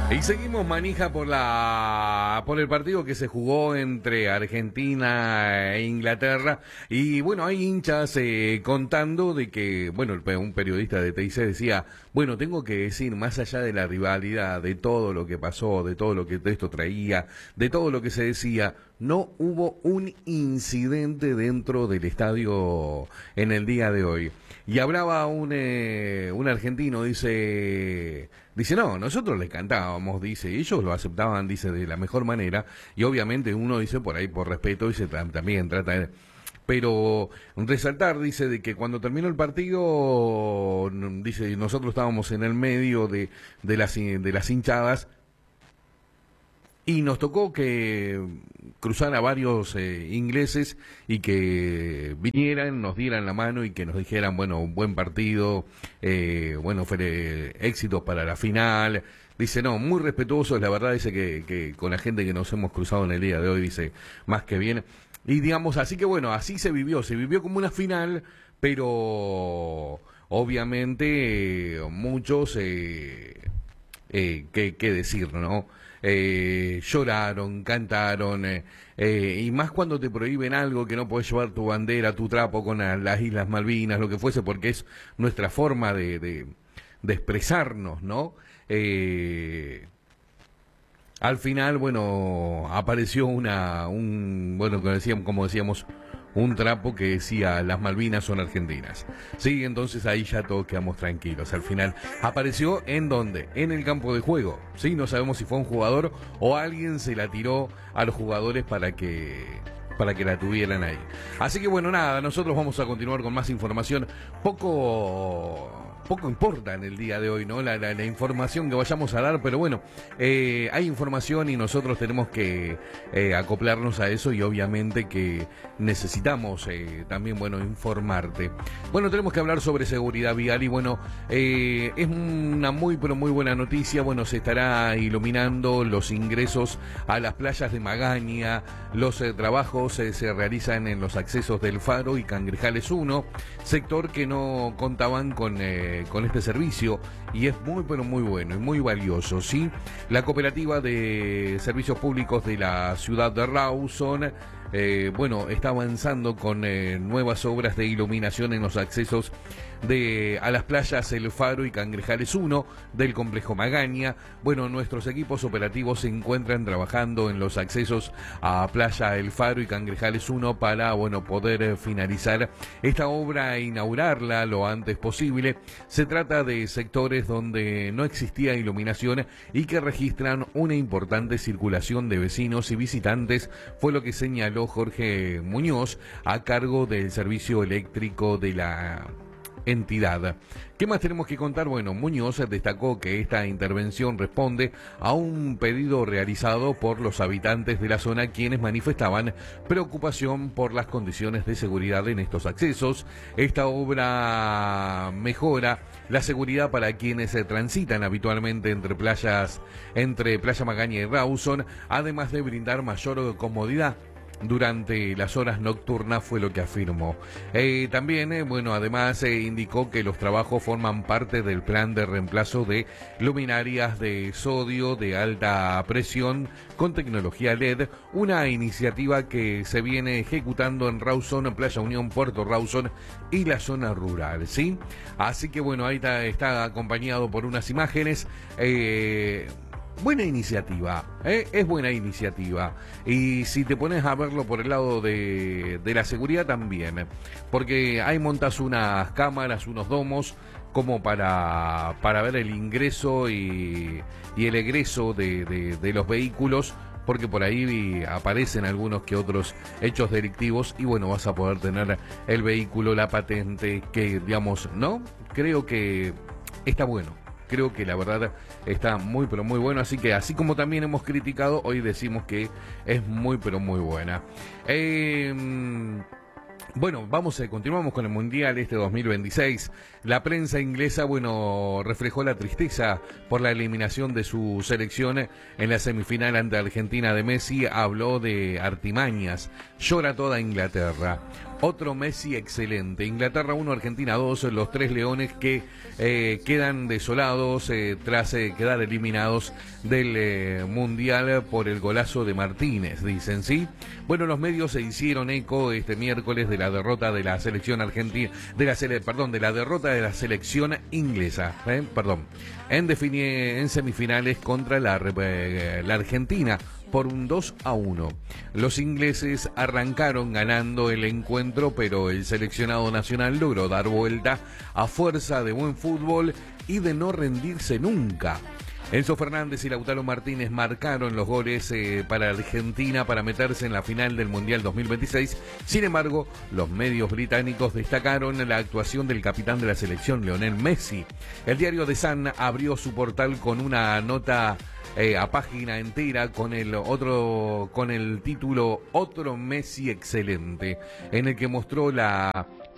Y seguimos manija por el partido que se jugó entre Argentina e Inglaterra. Y bueno, hay hinchas contando de que, bueno, un periodista de TIC decía, bueno, tengo que decir, más allá de la rivalidad, de todo lo que pasó, de todo lo que esto traía, de todo lo que se decía, no hubo un incidente dentro del estadio en el día de hoy. Y hablaba un argentino, dice, no, nosotros les cantábamos, dice, y ellos lo aceptaban, dice, de la mejor manera, y obviamente uno dice por ahí, por respeto, dice, también trata de... Pero resaltar, dice, de que cuando terminó el partido, dice, nosotros estábamos en el medio de las hinchadas, y nos tocó que cruzar a varios ingleses y que vinieran, nos dieran la mano y que nos dijeran, bueno, un buen partido, bueno, fue éxitos para la final. Dice, no, muy respetuosos, la verdad, dice que con la gente que nos hemos cruzado en el día de hoy, dice, más que bien. Y digamos, así que bueno, así se vivió como una final, pero obviamente muchos, qué decir, ¿no? Lloraron, cantaron, y más cuando te prohíben algo, que no podés llevar tu bandera, tu trapo con las Islas Malvinas, lo que fuese, porque es nuestra forma de expresarnos, ¿no? Al final, bueno, apareció bueno, como decíamos, un trapo que decía las Malvinas son argentinas. Sí, entonces ahí ya todos quedamos tranquilos. Al final apareció ¿en dónde? En el campo de juego. Sí, no sabemos si fue un jugador o alguien se la tiró a los jugadores para que la tuvieran ahí. Así que bueno, nada, nosotros vamos a continuar con más información. Poco importa en el día de hoy, ¿no? La información que vayamos a dar, pero bueno, hay información y nosotros tenemos que acoplarnos a eso y obviamente que necesitamos también, bueno, informarte. Bueno, tenemos que hablar sobre seguridad vial y bueno, es una pero muy buena noticia. Bueno, se estará iluminando los ingresos a las playas de Magaña, los trabajos se realizan en los accesos del Faro y Cangrejales 1, sector que no contaban con este servicio y es pero muy bueno y muy valioso, ¿sí? La cooperativa de servicios públicos de la ciudad de Rawson, bueno, está avanzando con nuevas obras de iluminación en los accesos a las playas El Faro y Cangrejales 1 del complejo Magaña. Bueno, nuestros equipos operativos se encuentran trabajando en los accesos a playa El Faro y Cangrejales 1 para, bueno, poder finalizar esta obra e inaugurarla lo antes posible. Se trata de sectores donde no existía iluminación y que registran una importante circulación de vecinos y visitantes, fue lo que señaló Jorge Muñoz, a cargo del servicio eléctrico de la entidad. ¿Qué más tenemos que contar? Bueno, Muñoz destacó que esta intervención responde a un pedido realizado por los habitantes de la zona, quienes manifestaban preocupación por las condiciones de seguridad en estos accesos. Esta obra mejora la seguridad para quienes se transitan habitualmente entre Playa Magaña y Rawson, además de brindar mayor comodidad durante las horas nocturnas, fue lo que afirmó. También, bueno, además indicó que los trabajos forman parte del plan de reemplazo de luminarias de sodio de alta presión con tecnología LED, una iniciativa que se viene ejecutando en Rawson, Playa Unión, Puerto Rawson y la zona rural, ¿sí? Así que bueno, ahí está acompañado por unas imágenes. Buena iniciativa, es buena iniciativa. Y si te pones a verlo por el lado de la seguridad también, porque ahí montas unas cámaras, unos domos, como para ver el ingreso y el egreso de los vehículos, porque por ahí aparecen algunos que otros hechos delictivos y bueno, vas a poder tener el vehículo, la patente, que digamos, ¿no? Creo que está bueno. Creo que la verdad está pero muy bueno, así que así como también hemos criticado, hoy decimos que es pero muy buena. Bueno, continuamos con el Mundial 2026. La prensa inglesa, bueno, reflejó la tristeza por la eliminación de su selección en la semifinal ante Argentina de Messi. Habló de artimañas. Llora toda Inglaterra. Otro Messi excelente. Inglaterra 1, Argentina 2. Los tres leones que quedan desolados tras quedar eliminados del Mundial por el golazo de Martínez, dicen, ¿sí? Bueno, los medios se hicieron eco este miércoles de la derrota de la selección argentina, de la derrota de la selección inglesa, en semifinales contra la Argentina por un 2-1. Los ingleses arrancaron ganando el encuentro, pero el seleccionado nacional logró dar vuelta a fuerza de buen fútbol y de no rendirse nunca. Enzo Fernández y Lautaro Martínez marcaron los goles para Argentina para meterse en la final del Mundial 2026. Sin embargo, los medios británicos destacaron la actuación del capitán de la selección, Lionel Messi. El diario The Sun abrió su portal con una nota a página entera con el título Otro Messi excelente, en el que mostró la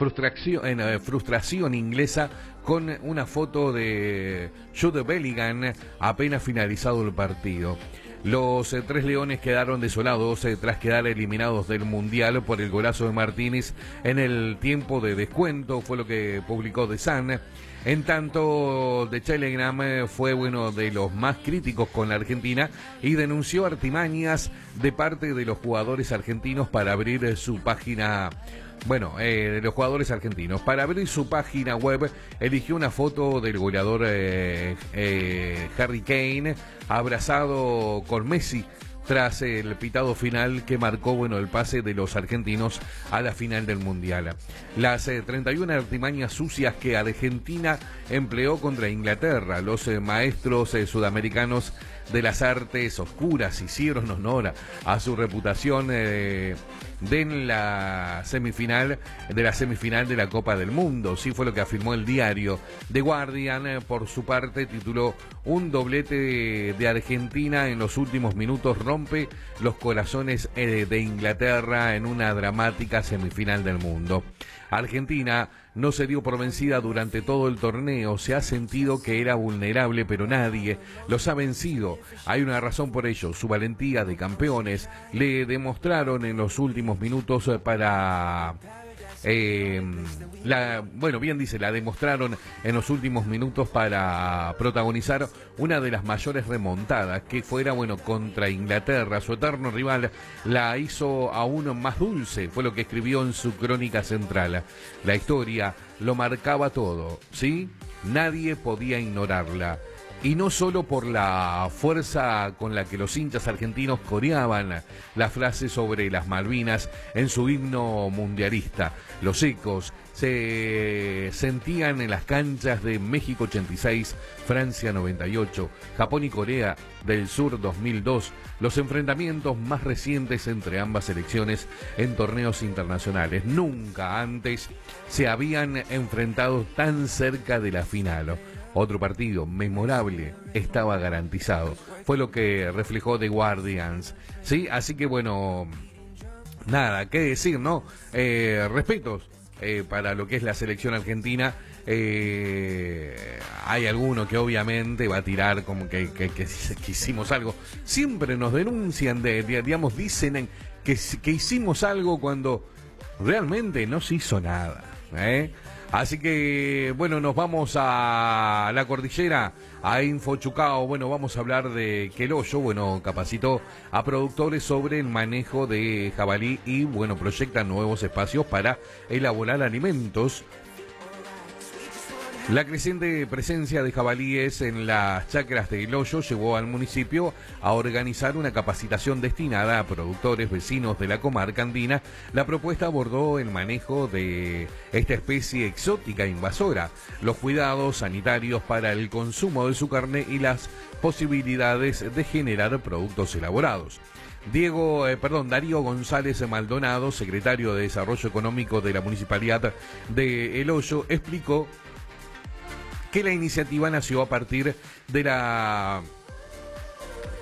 frustración inglesa con una foto de Jude Bellingham apenas finalizado el partido. Los tres leones quedaron desolados tras quedar eliminados del Mundial por el golazo de Martínez en el tiempo de descuento, fue lo que publicó The Sun. En tanto, The Telegram fue uno de los más críticos con la Argentina y denunció artimañas de parte de los jugadores argentinos para abrir su página. De los jugadores argentinos. Para abrir su página web, eligió una foto del goleador Harry Kane abrazado con Messi tras el pitado final que marcó el pase de los argentinos a la final del Mundial. Las 31 artimañas sucias que Argentina empleó contra Inglaterra, los maestros sudamericanos de las artes oscuras hicieron honor a su reputación de la semifinal de la Copa del Mundo. Sí, fue lo que afirmó el diario. The Guardian, por su parte, tituló: un doblete de Argentina en los últimos minutos rompe los corazones de Inglaterra en una dramática semifinal del mundo. Argentina no se dio por vencida durante todo el torneo, se ha sentido que era vulnerable, pero nadie los ha vencido. Hay una razón por ello, su valentía de campeones. Le demostraron en los últimos minutos para... la demostraron en los últimos minutos para protagonizar una de las mayores remontadas, que fuera contra Inglaterra. Su eterno rival la hizo aún más dulce, fue lo que escribió en su crónica central. La historia lo marcaba todo, ¿sí? Nadie podía ignorarla. Y no solo por la fuerza con la que los hinchas argentinos coreaban la frase sobre las Malvinas en su himno mundialista. Los ecos se sentían en las canchas de México 86, Francia 98, Japón y Corea del Sur 2002, los enfrentamientos más recientes entre ambas selecciones en torneos internacionales. Nunca antes se habían enfrentado tan cerca de la final. Otro partido memorable estaba garantizado. Fue lo que reflejó The Guardians. ¿Sí? Así que nada, qué decir, ¿no? Respetos para lo que es la selección argentina. Hay alguno que obviamente va a tirar como que hicimos algo. Siempre nos denuncian, dicen que hicimos algo cuando realmente no se hizo nada, Así que, nos vamos a la cordillera, a Infochucao. Vamos a hablar de que el Hoyo, capacitó a productores sobre el manejo de jabalí y, proyectan nuevos espacios para elaborar alimentos. La creciente presencia de jabalíes en las chacras de El Hoyo llevó al municipio a organizar una capacitación destinada a productores vecinos de la comarca andina. La propuesta abordó el manejo de esta especie exótica invasora, los cuidados sanitarios para el consumo de su carne y las posibilidades de generar productos elaborados. Darío González Maldonado, secretario de Desarrollo Económico de la Municipalidad de El Hoyo, explicó que la iniciativa nació a partir de la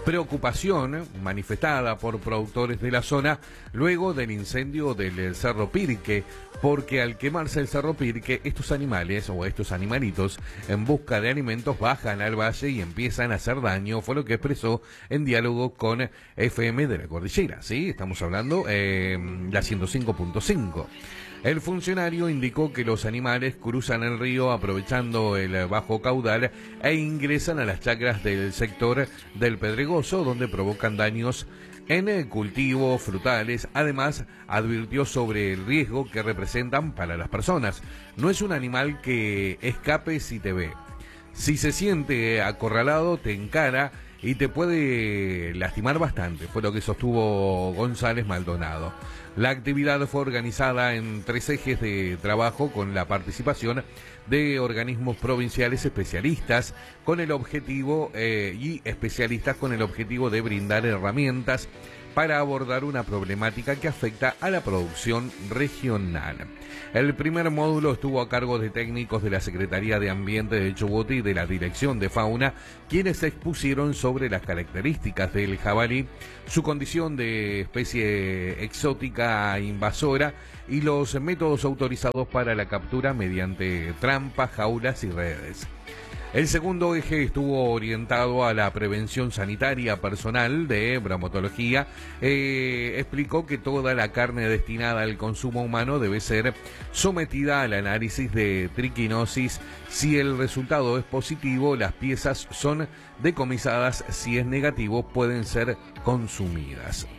preocupación manifestada por productores de la zona luego del incendio del Cerro Pirque, porque al quemarse el Cerro Pirque, estos animales o estos animalitos en busca de alimentos bajan al valle y empiezan a hacer daño, fue lo que expresó en diálogo con FM de la Cordillera, ¿sí? Estamos hablando la 105.5. El funcionario indicó que los animales cruzan el río aprovechando el bajo caudal e ingresan a las chacras del sector del Pedregoso, donde provocan daños en cultivos, frutales. Además, advirtió sobre el riesgo que representan para las personas. No es un animal que escape si te ve. Si se siente acorralado, te encara y te puede lastimar bastante, fue lo que sostuvo González Maldonado. La actividad fue organizada en 3 ejes de trabajo con la participación de organismos provinciales especialistas con el objetivo y especialistas con el objetivo de brindar herramientas para abordar una problemática que afecta a la producción regional. El primer módulo estuvo a cargo de técnicos de la Secretaría de Ambiente de Chubut y de la Dirección de Fauna, quienes expusieron sobre las características del jabalí, su condición de especie exótica invasora y los métodos autorizados para la captura mediante trampas, jaulas y redes. El segundo eje estuvo orientado a la prevención sanitaria personal de bromatología. Explicó que toda la carne destinada al consumo humano debe ser sometida al análisis de triquinosis. Si el resultado es positivo, las piezas son decomisadas. Si es negativo, pueden ser consumidas.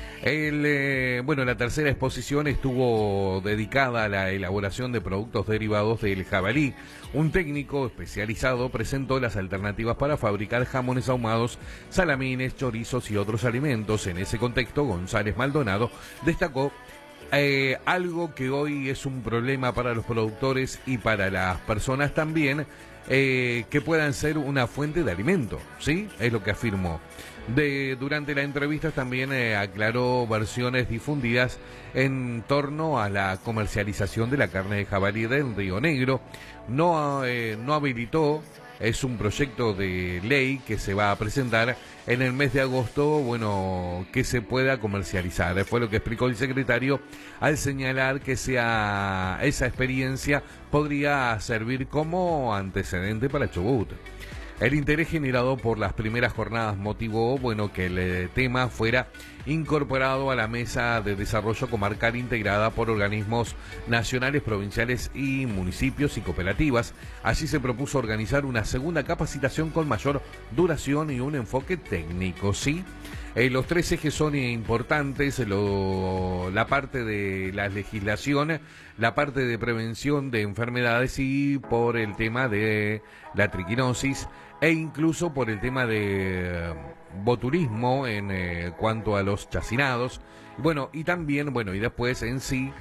La tercera exposición estuvo dedicada a la elaboración de productos derivados del jabalí. Un técnico especializado presentó las alternativas para fabricar jamones ahumados, salamines, chorizos y otros alimentos. En ese contexto, González Maldonado destacó algo que hoy es un problema para los productores y para las personas también, que puedan ser una fuente de alimento, ¿sí? Es lo que afirmó. Durante la entrevista también aclaró versiones difundidas en torno a la comercialización de la carne de jabalí del Río Negro. No habilitó, es un proyecto de ley que se va a presentar en el mes de agosto, que se pueda comercializar. Fue lo que explicó el secretario al señalar que esa experiencia podría servir como antecedente para Chubut. El interés generado por las primeras jornadas motivó, que el tema fuera incorporado a la mesa de desarrollo comarcal integrada por organismos nacionales, provinciales y municipios y cooperativas. Allí se propuso organizar una segunda capacitación con mayor duración y un enfoque técnico, ¿sí? Los 3 ejes son importantes, la parte de la legislación, la parte de prevención de enfermedades y por el tema de la triquinosis e incluso por el tema de botulismo en cuanto a los chacinados. Y también, y después en sí,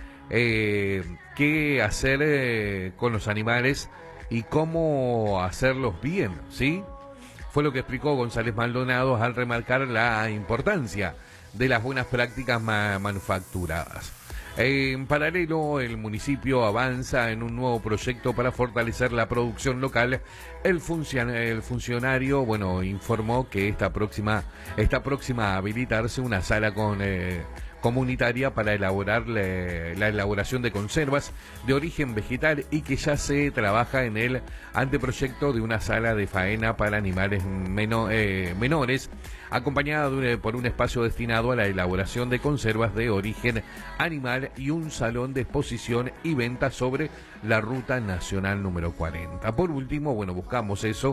qué hacer con los animales y cómo hacerlos bien, ¿sí? Fue lo que explicó González Maldonado al remarcar la importancia de las buenas prácticas manufacturadas. En paralelo, el municipio avanza en un nuevo proyecto para fortalecer la producción local. El funcionario, informó que está próxima a habilitarse una sala comunitaria para elaborar la elaboración de conservas de origen vegetal y que ya se trabaja en el anteproyecto de una sala de faena para animales menores, acompañada por un espacio destinado a la elaboración de conservas de origen animal y un salón de exposición y venta sobre la Ruta Nacional número 40. Por último, buscamos eso,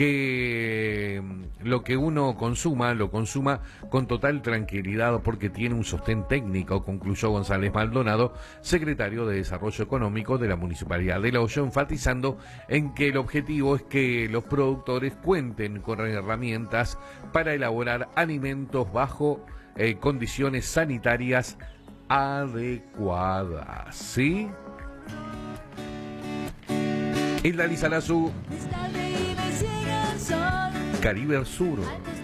que lo que uno consuma, lo consuma con total tranquilidad porque tiene un sostén técnico, concluyó González Maldonado, secretario de Desarrollo Económico de la Municipalidad de El Hoyo, enfatizando en que el objetivo es que los productores cuenten con herramientas para elaborar alimentos bajo condiciones sanitarias adecuadas, ¿sí? Hilda Lizarazu, Caribe Sur.